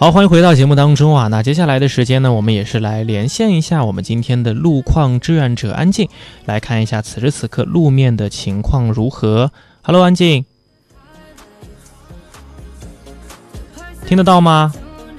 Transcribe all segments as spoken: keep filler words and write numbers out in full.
好，欢迎回到节目当中啊。那接下来的时间呢，我们也是来连线一下我们今天的路况志愿者安静，来看一下此时此刻路面的情况如何。Hello， 安静，听得到吗？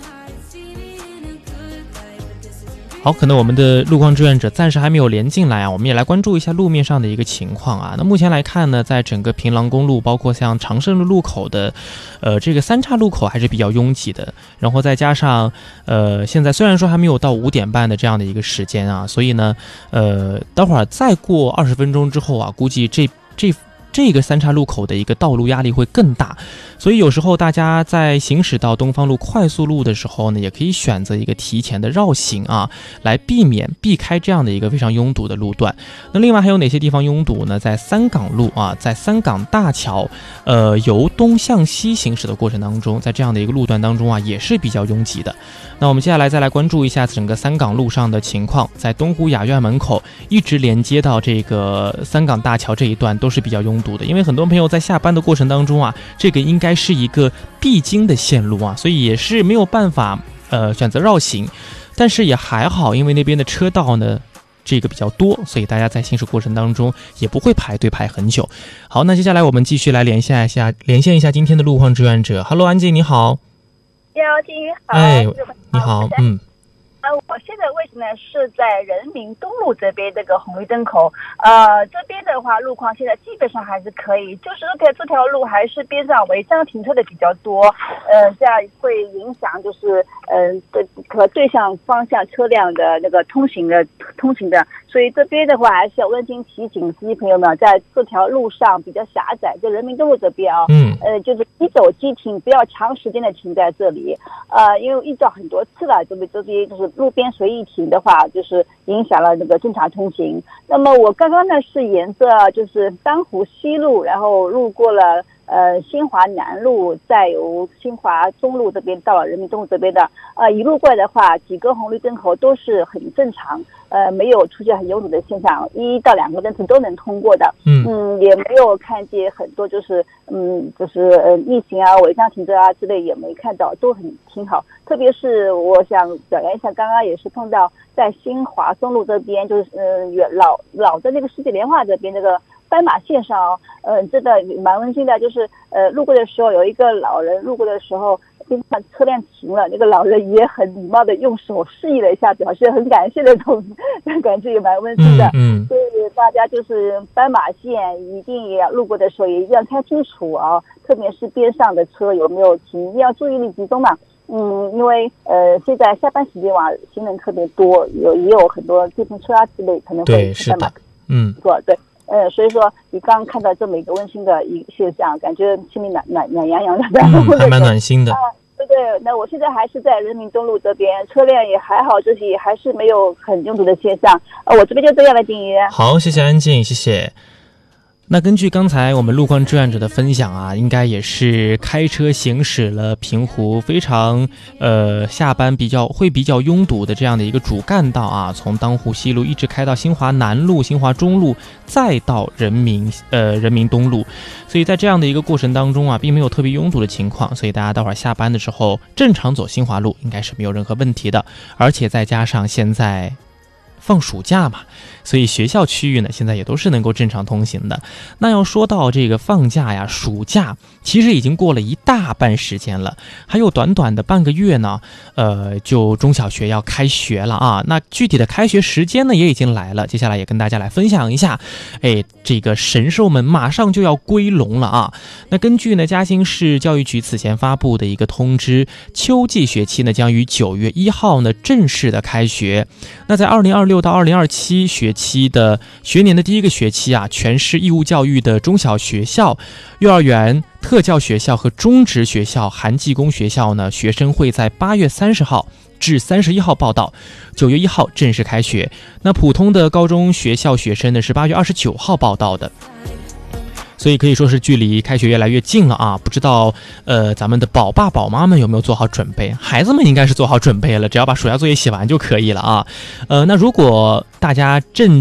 好，可能我们的路况志愿者暂时还没有连进来啊，我们也来关注一下路面上的一个情况啊。那目前来看呢，在整个平廊公路，包括像长胜路路口的，呃，这个三岔路口还是比较拥挤的。然后再加上，呃，现在虽然说还没有到五点半的这样的一个时间啊，所以呢，呃，待会儿再过二十分钟之后啊，估计这这。这个三岔路口的一个道路压力会更大，所以有时候大家在行驶到东方路快速路的时候呢，也可以选择一个提前的绕行啊，来避免避开这样的一个非常拥堵的路段。那另外还有哪些地方拥堵呢？在三港路啊，在三港大桥，呃，由东向西行驶的过程当中，在这样的一个路段当中啊，也是比较拥挤的。那我们接下来再来关注一下整个三港路上的情况，在东湖雅苑门口一直连接到这个三港大桥这一段都是比较拥堵的，因为很多朋友在下班的过程当中啊，这个应该是一个必经的线路啊，所以也是没有办法呃选择绕行，但是也还好，因为那边的车道呢这个比较多，所以大家在行驶过程当中也不会排队排很久。好，那接下来我们继续来连线一下连线一下今天的路况志愿者。 Hello， 安静，你好。 你好，金鱼好。 哎，你好。嗯呃，我现在位置呢是在人民东路这边这个红绿灯口，呃，这边的话路况现在基本上还是可以，就是这这条路还是边上违章停车的比较多，呃，这样会影响就是嗯对、呃、和对向方向车辆的那个通行的通行的，所以这边的话还是要温馨提醒司机朋友们，在这条路上比较狭窄，就人民东路这边啊，嗯，呃，就是即走即停，不要长时间的停在这里，呃，因为遇到很多次了，这边这边就是。路边随意停的话，就是影响了那个正常通行。那么我刚刚呢是沿着就是丹湖西路，然后路过了呃新华南路，再由新华中路这边到了人民东路这边的，呃一路过来的话，几个红绿灯口都是很正常，呃没有出现很拥堵的现象，一到两个灯层都能通过的。嗯嗯，也没有看见很多就是嗯就是呃逆行啊、违章停车啊之类也没看到，都很挺好。特别是我想表扬一下，刚刚也是碰到在新华中路这边，就是呃老老的那个世界联华这边那个斑马线上，嗯、呃，真的蛮温馨的。就是呃路过的时候，有一个老人路过的时候，边上车辆停了，那个老人也很礼貌的用手示意了一下，表示很感谢的种，感觉也蛮温馨的。嗯，嗯所以大家就是斑马线一定也要路过的时候也一定要看清楚啊，特别是边上的车有没有停，一定要注意力集中嘛。嗯，因为呃，现在下班时间嘛，行人特别多，有也有很多电瓶车啊之类，可能会对是的，嗯， 错对，呃，所以说你刚刚看到这么一个温馨的一个现象，感觉心里暖暖暖洋洋的， 嗯，还蛮暖心的。 啊，对对，那我现在还是在人民东路这边，车辆也还好，这些还是没有很拥堵的现象。呃，我这边就这样了，景瑜。 好，谢谢安静，谢谢。那根据刚才我们路况志愿者的分享啊，应该也是开车行驶了平湖非常呃下班比较会比较拥堵的这样的一个主干道啊，从当湖西路一直开到新华南路、新华中路，再到人民呃人民东路，所以在这样的一个过程当中啊，并没有特别拥堵的情况，所以大家待会儿下班的时候正常走新华路应该是没有任何问题的，而且再加上现在放暑假嘛，所以学校区域呢现在也都是能够正常通行的。那要说到这个放假呀，暑假其实已经过了一大半时间了，还有短短的半个月呢，呃，就中小学要开学了啊。那具体的开学时间呢也已经来了，接下来也跟大家来分享一下，哎，这个神兽们马上就要归笼了啊。那根据呢嘉兴市教育局此前发布的一个通知，秋季学期呢将于九月一号呢正式的开学。那在二零二六到二零二七学期的学年的第一个学期啊，全市义务教育的中小学校、幼儿园、特教学校和中职学校、寒技工学校呢，学生会在八月三十号至三十一号报到，九月一号正式开学。那普通的高中学校学生呢是八月二十九号报到的。所以可以说是距离开学越来越近了啊！不知道呃咱们的宝爸宝妈们有没有做好准备？孩子们应该是做好准备了，只要把暑假作业写完就可以了啊。呃，那如果大家正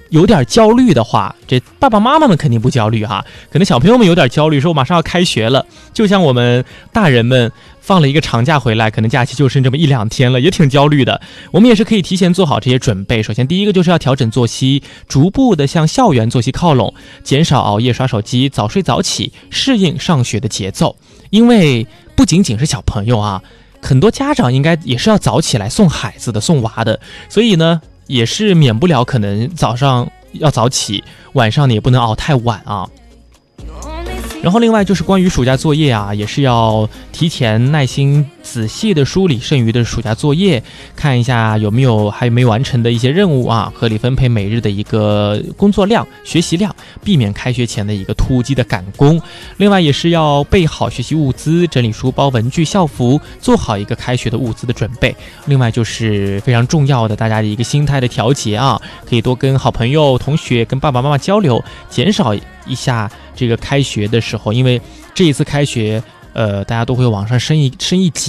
有点焦虑的话，这爸爸妈妈们肯定不焦虑哈，可能小朋友们有点焦虑，说马上要开学了，就像我们大人们放了一个长假回来，可能假期就剩这么一两天了，也挺焦虑的。我们也是可以提前做好这些准备。首先第一个就是要调整作息，逐步的向校园作息靠拢，减少熬夜刷手机，早睡早起，适应上学的节奏。因为不仅仅是小朋友啊，很多家长应该也是要早起来送孩子的，送娃的，所以呢也是免不了可能早上要早起，晚上呢也不能熬太晚啊。然后另外就是关于暑假作业啊，也是要提前耐心仔细的梳理剩余的暑假作业，看一下有没有还没完成的一些任务啊，合理分配每日的一个工作量、学习量，避免开学前的一个突击的赶工。另外也是要备好学习物资，整理书包、文具、校服，做好一个开学的物资的准备。另外就是非常重要的大家的一个心态的调节啊，可以多跟好朋友、同学、跟爸爸妈妈交流，减少一下这个开学的时候，因为这一次开学呃，大家都会往上升一升一级